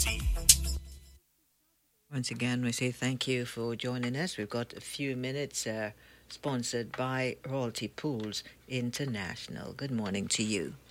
Once again, we say thank you for joining us. We've got a few minutes sponsored by Royalty Pools International. Good morning to you.